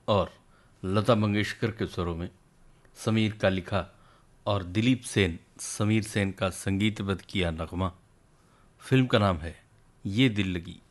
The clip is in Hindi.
और लता मंगेशकर के स्वरों में समीर का लिखा और दिलीप सेन समीर सेन का संगीतबद्ध किया नगमा। फिल्म का नाम है ये दिल लगी।